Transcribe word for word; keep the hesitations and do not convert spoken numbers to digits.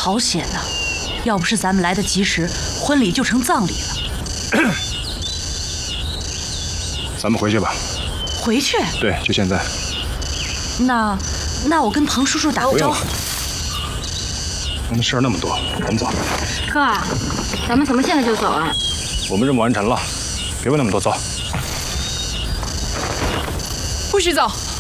好险呐！要不是咱们来得及时，婚礼就成葬礼了。 咱们回去吧。 回去？ 对，就现在。 那，那我跟彭叔叔打个招呼。 我们事儿那么多，我们走。 哥，咱们怎么现在就走啊？ 我们任务完成了，别问那么多，走。 不许走！